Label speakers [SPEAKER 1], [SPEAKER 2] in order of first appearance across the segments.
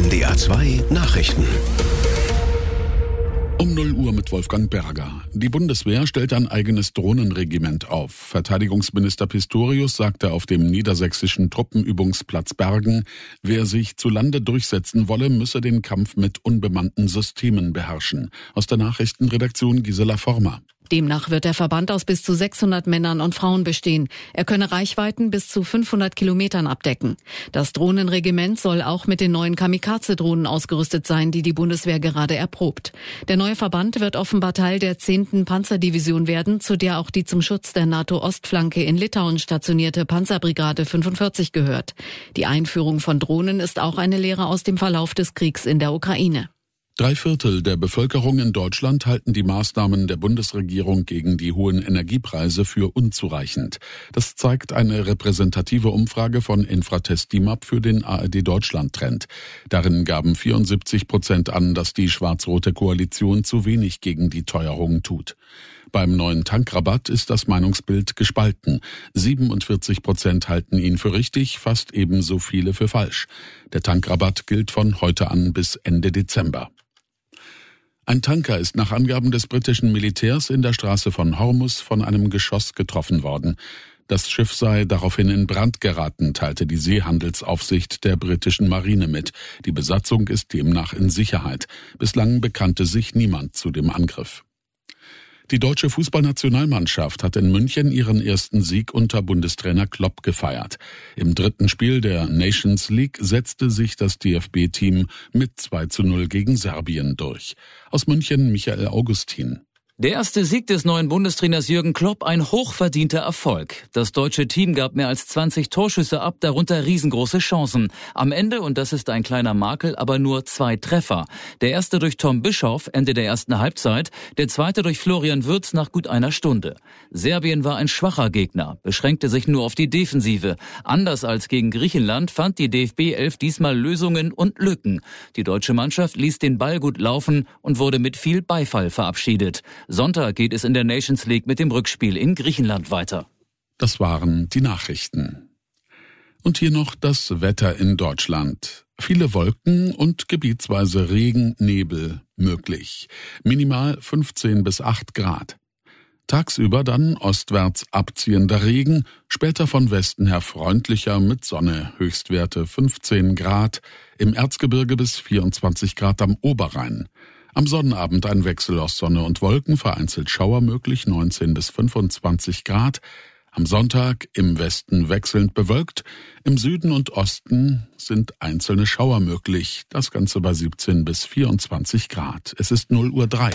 [SPEAKER 1] NDR 2 Nachrichten.
[SPEAKER 2] Um 0 Uhr mit Wolfgang Berger. Die Bundeswehr stellt ein eigenes Drohnenregiment auf. Verteidigungsminister Pistorius sagte auf dem niedersächsischen Truppenübungsplatz Bergen, wer sich zu Lande durchsetzen wolle, müsse den Kampf mit unbemannten Systemen beherrschen. Aus der Nachrichtenredaktion Gisela Former.
[SPEAKER 3] Demnach wird der Verband aus bis zu 600 Männern und Frauen bestehen. Er könne Reichweiten bis zu 500 Kilometern abdecken. Das Drohnenregiment soll auch mit den neuen Kamikaze-Drohnen ausgerüstet sein, die die Bundeswehr gerade erprobt. Der neue Verband wird offenbar Teil der 10. Panzerdivision werden, zu der auch die zum Schutz der NATO-Ostflanke in Litauen stationierte Panzerbrigade 45 gehört. Die Einführung von Drohnen ist auch eine Lehre aus dem Verlauf des Kriegs in der Ukraine.
[SPEAKER 2] 3/4 der Bevölkerung in Deutschland halten die Maßnahmen der Bundesregierung gegen die hohen Energiepreise für unzureichend. Das zeigt eine repräsentative Umfrage von Infratest DIMAP für den ARD-Deutschland-Trend. Darin gaben 74% an, dass die schwarz-rote Koalition zu wenig gegen die Teuerung tut. Beim neuen Tankrabatt ist das Meinungsbild gespalten. 47% halten ihn für richtig, fast ebenso viele für falsch. Der Tankrabatt gilt von heute an bis Ende Dezember. Ein Tanker ist nach Angaben des britischen Militärs in der Straße von Hormuz von einem Geschoss getroffen worden. Das Schiff sei daraufhin in Brand geraten, teilte die Seehandelsaufsicht der britischen Marine mit. Die Besatzung ist demnach in Sicherheit. Bislang bekannte sich niemand zu dem Angriff. Die deutsche Fußballnationalmannschaft hat in München ihren ersten Sieg unter Bundestrainer Klopp gefeiert. Im dritten Spiel der Nations League setzte sich das DFB-Team mit 2:0 gegen Serbien durch. Aus München Michael Augustin.
[SPEAKER 4] Der erste Sieg des neuen Bundestrainers Jürgen Klopp, ein hochverdienter Erfolg. Das deutsche Team gab mehr als 20 Torschüsse ab, darunter riesengroße Chancen. Am Ende, und das ist ein kleiner Makel, aber nur 2 Treffer. Der erste durch Tom Bischoff, Ende der ersten Halbzeit, der zweite durch Florian Wirtz nach gut einer Stunde. Serbien war ein schwacher Gegner, beschränkte sich nur auf die Defensive. Anders als gegen Griechenland fand die DFB-11 diesmal Lösungen und Lücken. Die deutsche Mannschaft ließ den Ball gut laufen und wurde mit viel Beifall verabschiedet. Sonntag geht es in der Nations League mit dem Rückspiel in Griechenland weiter.
[SPEAKER 2] Das waren die Nachrichten. Und hier noch das Wetter in Deutschland. Viele Wolken und gebietsweise Regen, Nebel möglich. Minimal 15 bis 8 Grad. Tagsüber dann ostwärts abziehender Regen, später von Westen her freundlicher mit Sonne, Höchstwerte 15 Grad, im Erzgebirge bis 24 Grad am Oberrhein. Am Sonnabend ein Wechsel aus Sonne und Wolken, vereinzelt Schauer möglich, 19 bis 25 Grad. Am Sonntag im Westen wechselnd bewölkt, im Süden und Osten sind einzelne Schauer möglich. Das Ganze bei 17 bis 24 Grad. Es ist 0:03 Uhr.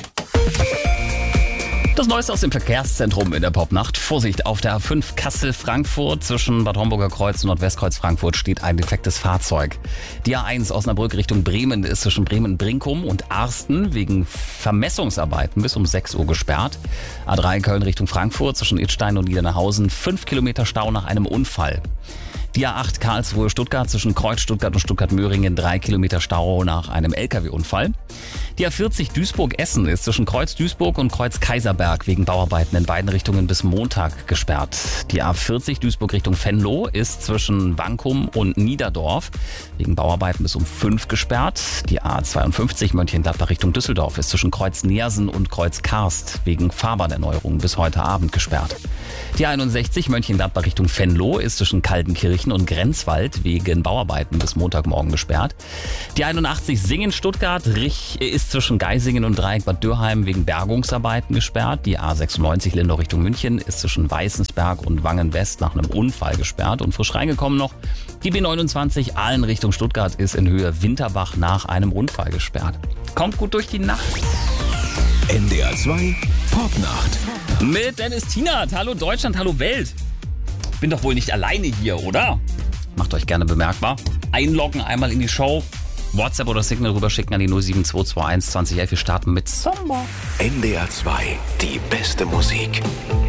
[SPEAKER 5] Das Neueste aus dem Verkehrszentrum in der Popnacht. Vorsicht, auf der A5 Kassel-Frankfurt zwischen Bad Homburger Kreuz und Nordwestkreuz Frankfurt steht ein defektes Fahrzeug. Die A1 Osnabrück Richtung Bremen ist zwischen Bremen-Brinkum und Arsten wegen Vermessungsarbeiten bis um 6 Uhr gesperrt. A3 Köln Richtung Frankfurt zwischen Idstein und Niedernhausen 5 Kilometer Stau nach einem Unfall. Die A8 Karlsruhe-Stuttgart zwischen Kreuz Stuttgart und Stuttgart-Möhringen 3 Kilometer Stau nach einem LKW-Unfall. Die A40 Duisburg-Essen ist zwischen Kreuz Duisburg und Kreuz Kaiserberg wegen Bauarbeiten in beiden Richtungen bis Montag gesperrt. Die A40 Duisburg Richtung Venlo ist zwischen Wankum und Niederdorf wegen Bauarbeiten bis um 5 gesperrt. Die A52 Mönchengladbach Richtung Düsseldorf ist zwischen Kreuz Neersen und Kreuz Karst wegen Fahrbahnerneuerung bis heute Abend gesperrt. Die 61 Mönchengladbach Richtung Venlo ist zwischen Kaltenkirchen und Grenzwald wegen Bauarbeiten bis Montagmorgen gesperrt. Die 81 Singen-Stuttgart ist zwischen Geisingen und Dreieck Bad Dürheim wegen Bergungsarbeiten gesperrt. Die A96 Lindau Richtung München ist zwischen Weißensberg und Wangen-West nach einem Unfall gesperrt. Und frisch reingekommen noch, die B29 Aalen Richtung Stuttgart ist in Höhe Winterbach nach einem Unfall gesperrt. Kommt gut durch die Nacht.
[SPEAKER 1] NDR 2 Popnacht.
[SPEAKER 5] Mit Dennis Tienert. Hallo Deutschland, hallo Welt. Bin doch wohl nicht alleine hier, oder? Macht euch gerne bemerkbar. Einloggen einmal in die Show. WhatsApp oder Signal rüberschicken an die 07221 2011. Wir starten mit Samba.
[SPEAKER 1] NDR 2, die beste Musik.